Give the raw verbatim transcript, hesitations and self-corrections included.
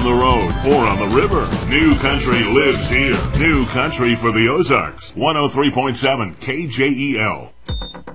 on the road or on the river, New Country lives here. New Country for the Ozarks. one oh three point seven K J E L.